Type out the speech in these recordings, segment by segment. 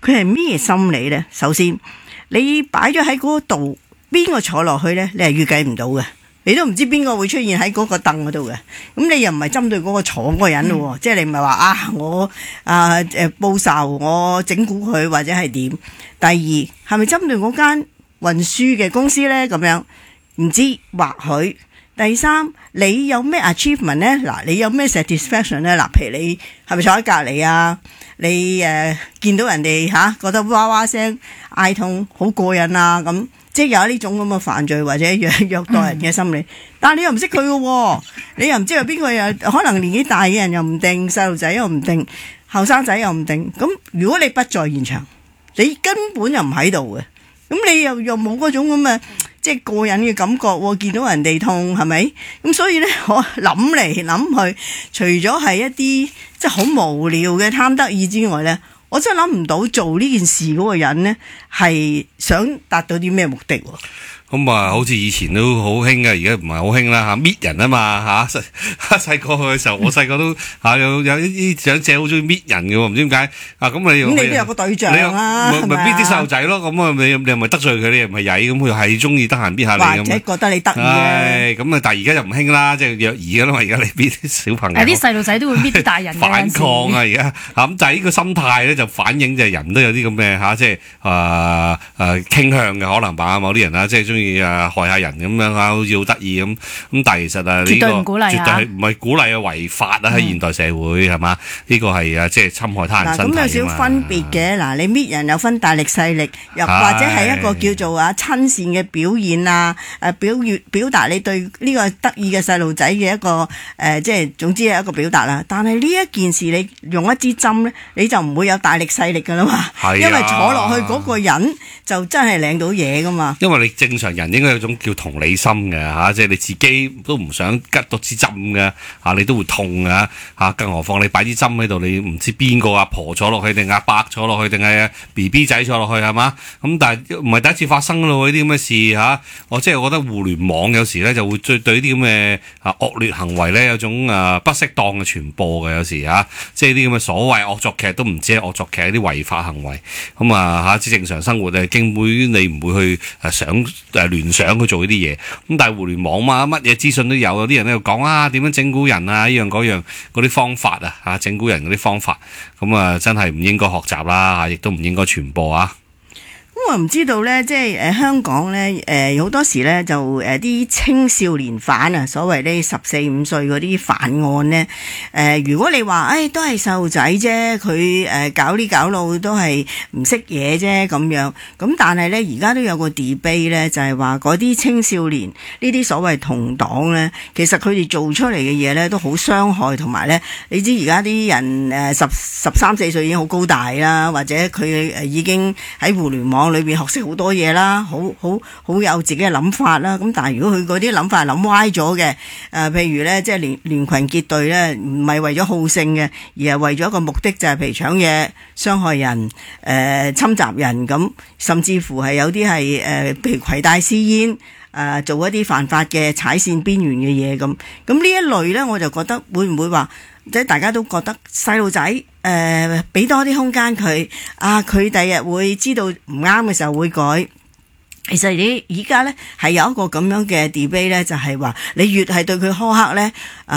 佢係咩心理咧？首先，你擺咗喺嗰度，邊個坐落去咧？你係預計唔到嘅，你都唔知邊個會出現喺嗰個凳嗰度嘅。咁你又唔係針對嗰個坐嗰個人咯，即係你唔係話我報仇，我整蠱佢或者係點？第二係咪針對嗰間運輸嘅公司咧？咁樣唔知，或許。第三，你有咩 achievement 咧？嗱，你有咩 satisfaction 咧？嗱，譬如你係咪坐喺隔離啊？你見到人哋覺得哇哇聲嗌痛好過癮啊咁，即係有呢種咁嘅犯罪或者虐待人嘅心理。但係你又唔識佢嘅喎，你又唔知有邊個，又可能年紀大嘅人又唔定，細路仔又唔定，後生仔又唔定。咁如果你不在現場，你根本又唔喺度嘅，咁你又冇嗰種咁嘅即係過癮嘅感覺喎，見到人哋痛係咪？咁所以咧，我諗嚟諗去，除咗係一啲即係好無聊嘅貪得意之外咧，我真係諗唔到做呢件事嗰個人咧係想達到啲咩目的喎。 咁啊，好似以前都好興嘅，而家唔係好興啦嚇，搣人啊嘛嚇，細個嘅時候，我細個都有啲長者好中意搣人嘅喎，唔知點解啊？咁你都有個對象啦， 咪搣啲細路仔咯，咁啊你又咪得罪佢，你又唔係曳，咁佢係中意得閒搣下你咁， 或者覺得你得意咧。 咁啊，但係而家又唔興啦，即係虐兒嘅啦嘛，而家你搣啲小朋友， 啲細路仔都會搣啲大人嘅反抗啊！而家咁就係呢個心態咧，就反映就係人都有啲咁嘅即係傾向嘅可能吧，某啲人啊，即係中意害下人咁樣好似好得意咁。但係其實呢個絕對唔鼓勵，絕對唔係鼓勵啊，違法啊，喺現代社會係嘛？呢個係即係侵害他人身體啊嘛。咁有少分別嘅嗱，你搣人有分大力細力，又或者係一個叫做親善嘅表現啊，表達你對呢個得意嘅細路仔嘅一個即係總之係一個表達啦。但係呢一件事你用一支針咧，你就唔會有大力細力噶啦嘛，因為坐落去嗰個人就真係領到嘢噶嘛。因為你正常人應該有種叫同理心嘅即係你自己都唔想拮到支針嘅你都會痛嘅更何況你擺支針喺度，你唔知邊個阿婆坐落去定阿伯坐落去定係 BB 仔坐落去係嘛？咁但係唔係第一次發生咯呢啲咁嘅事我即係覺得互聯網有時咧就會對呢啲咁嘅惡劣行為咧有種不適當嘅傳播嘅，有時即係啲咁嘅所謂惡作劇都唔知係惡作劇，啲違法行為咁即係正常生活根本你唔會去聯想去做呢啲嘢。咁但係互聯網嘛，乜嘢資訊都有啲人喺度講點樣整蠱人呢樣嗰樣嗰啲方法整蠱人嗰啲方法，咁真係唔應該學習啦亦都唔應該傳播我唔知道咧，即係香港咧，好多時咧就啲青少年犯所謂呢14、15歲嗰啲犯案咧，如果你話都係細路仔啫，佢搞呢搞路都係唔識嘢啫咁樣，咁但係咧而家都有個 debate 咧，就係話嗰啲青少年呢啲所謂同黨咧，其實佢哋做出嚟嘅嘢咧都好傷害，同埋咧你知而家啲人13、14歲已經好高大啦，或者佢已經喺互聯網裏邊學識好多嘢啦，好有自己嘅諗法啦。咁但係如果佢嗰啲諗法係諗歪咗嘅，譬如咧即係聯群結隊咧，唔係為咗好勝嘅，而係為咗一個目的，就係譬如搶嘢、傷害人、侵襲人咁，甚至乎係有啲係譬如攜帶私煙。做一啲犯法嘅踩線邊緣嘅嘢咁呢一類咧，我就覺得會唔會話即係大家都覺得細路仔俾多啲空間佢佢第日會知道唔啱嘅時候會改。其實你而家咧係有一個咁樣嘅 debate 咧，就係話你越係對佢苛刻咧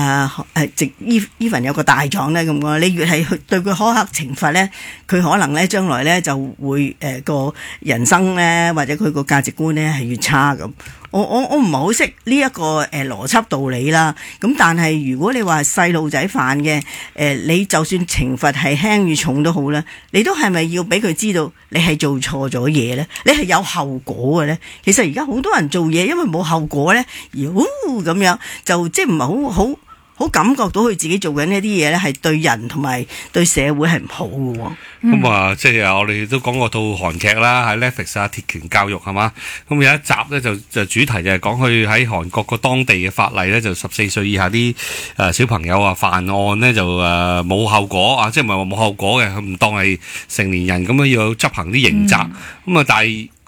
，even 有個大狀咧咁講，你越係對佢苛刻懲罰咧，佢可能咧將來咧就會個人生咧或者佢個價值觀咧係越差咁。我唔係好識呢一個邏輯道理啦。咁但係如果你話細路仔犯嘅你就算懲罰係輕與重都好啦，你都係咪要俾佢知道你係做錯咗嘢咧？你係有後果嘅咧？其實而家好多人做嘢，因為冇後果咧，咁樣就即係唔係好感覺到佢自己做緊呢啲嘢咧，係對人同埋對社會係唔好嘅喎。 咁即係我哋都講過套韓劇啦，喺 Netflix 鐵拳教育係嘛？咁有一集咧就主題就係講佢喺韓國個當地嘅法例咧，就14歲以下啲小朋友犯案咧就冇後果即係唔係話冇後果嘅，佢唔當係成年人咁樣要執行啲刑責。但係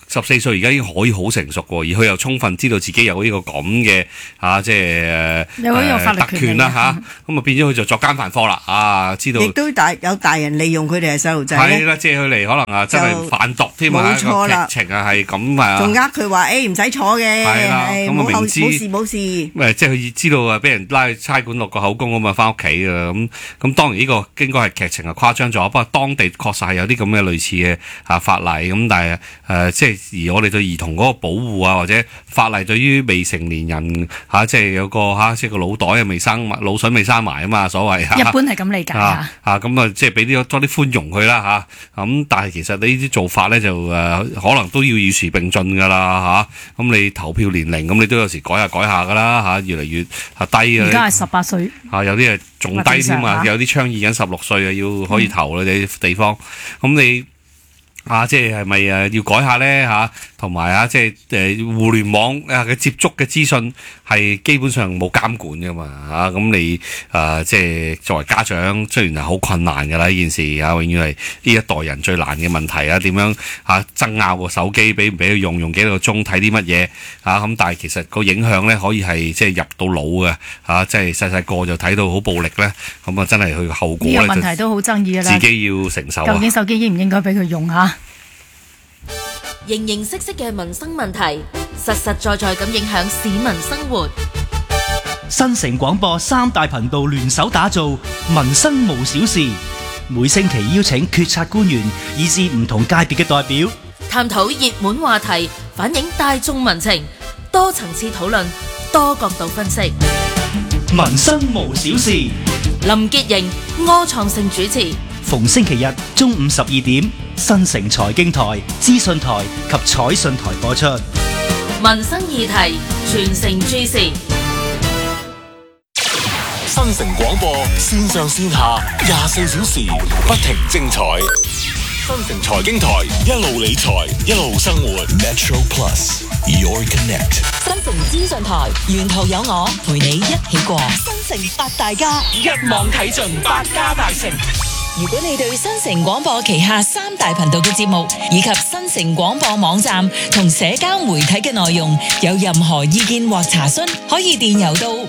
14歲而家已經可以好成熟喎，而佢又充分知道自己有呢個咁嘅即係有呢個法律特權啦咁啊變咗佢就作奸犯科啦知道。 亦都有大人利用佢哋係細路仔係啦，借佢嚟可能真係販毒添啊！ 冇錯啦， 劇情係咁啊， 仲佢話唔使坐嘅， 係啦，咁啊明知冇事。 即係佢知道啊，俾人拉去差館落個口供咁啊，翻屋企㗎啦。咁當然呢個應該係劇情係誇張咗，不過當地確實係有啲咁嘅類似嘅法例咁，但係即係而我哋對兒童嗰個保護啊，或者法例對於未成年人即係有個即係個腦袋啊未生腦筍未生埋啊嘛，所謂一般係咁理解咁啊，即係俾多啲寬容佢啦咁但係其實你呢啲做法咧就可能都要與時並進㗎啦咁你投票年齡咁你都有時改下㗎啦越嚟越低啊！ 而家係18歲有啲係仲低添啊！有啲倡議緊16歲啊，要可以投你啲地方咁你。即係咪要改下咧同埋即係互聯網嘅接觸嘅資訊係基本上冇監管噶嘛咁你即係作為家長雖然係好困難㗎啦呢件事永遠係呢一代人最難嘅問題點樣爭拗個手機俾唔俾佢用幾多個鐘睇啲乜嘢咁但係其實個影響咧可以係即係入到腦嘅即係細個就睇到好暴力咧咁真係佢後果咧呢個問題都好爭議㗎啦， 自己要承受究竟手機應唔應該俾佢用形形色色嘅民生問題，實實在在咁影響市民生活。 新城廣播3大頻道聯手打造民生無小事，每星期邀請決策官員以至唔同界別嘅代表， 探討熱門話題，反映大眾民情，多層次討論，多角度分析。 民生無小事， 林潔瑩、柯創盛主持。 逢星期日中午12點，新城財經台、資訊台及彩訊台播出。 民生議題，全城注視。 新城廣播線上線下24小時不停精彩。新城財經台一路理財一路生活。Metro Plus Your Connect。 新城資訊台沿途有我陪你一起過。新城八大家一網睇盡百家大成。 如果你對新城廣播旗下3大頻道嘅節目以及新城廣播網站同社交媒體嘅內容有任何意見或查詢，可以電郵到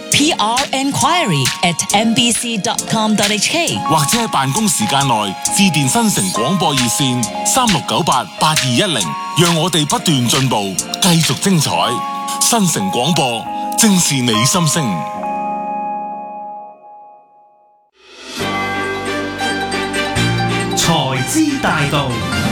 prenquiry@mbc.com.hk， 或者喺辦公時間內致電新城廣播熱線36988210，讓我哋不斷進步，繼續精彩。新城廣播正是你心聲。 財資大道，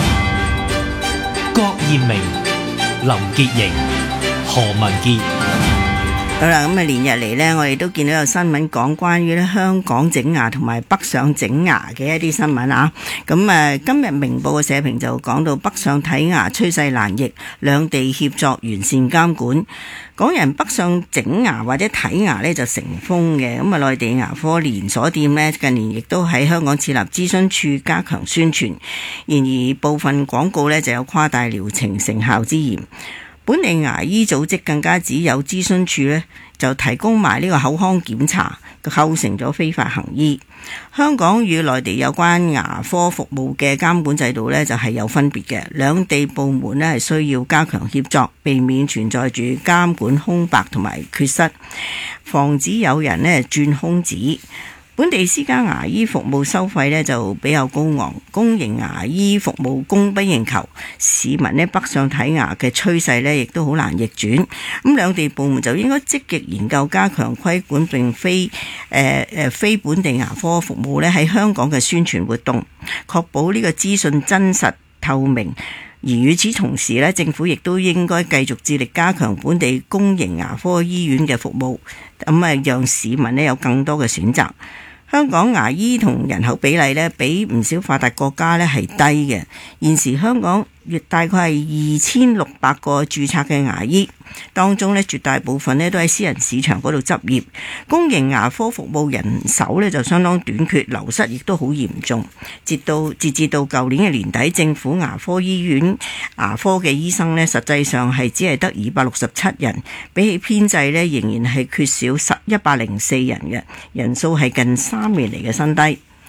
郭艷明、林潔瑩、何文傑。 好啦，咁連日嚟呢，我哋都見到有新聞講關於咧香港整牙同埋北上整牙嘅一啲新聞啊。咁今日明報嘅社評就講到北上睇牙趨勢難逆，兩地協作完善監管。港人北上整牙或者睇牙呢就成風嘅，咁內地牙科連鎖店呢近年亦都喺香港設立諮詢處加強宣傳，然而部分廣告呢就有誇大療程成效之嫌。本地牙醫組織更加指有諮詢處呢就提供埋呢個口腔檢查，構成咗非法行醫。香港與內地有關牙科服務嘅監管制度呢就係有分別嘅，兩地部門呢係需要加強協作，避免存在住監管空白同埋缺失，防止有人呢鑽空子。本地私家牙醫服務收費呢就比較高昂，公營牙醫服務供不應求，市民呢北上睇牙嘅趨勢呢亦都好難逆轉。咁兩地部門就應該積極研究加強規管，並非本地牙科服務呢喺香港嘅宣傳活動，確保呢個資訊真實透明。而與此同時呢，政府亦都應該繼續致力加強本地公營牙科醫院嘅服務，咁讓市民呢有更多嘅選擇。香港牙醫同人口比例呢，比唔少發達國家呢係低嘅。現時香港大概係2600個註冊嘅牙醫，當中呢絕大部分呢都喺私人市場嗰度執業，公營牙科服務人手呢就相當短缺，流失亦都好嚴重。截至到舊年嘅年底，政府牙科醫院牙科嘅醫生呢，實際上係只係得267人，比起編制呢仍然係缺少104人嘅，人數係近3年嚟嘅新低。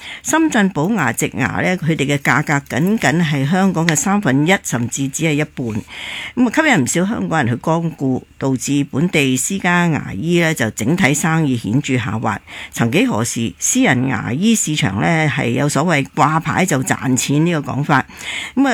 深圳寶牙植牙咧，佢哋嘅價格僅係香港嘅1/3，甚至只係一半。咁啊，吸引唔少香港人去光顧，導致本地私家牙醫咧就整體生意顯著下滑。曾幾何時，私人牙醫市場咧係有所謂掛牌就賺錢呢個講法。咁啊，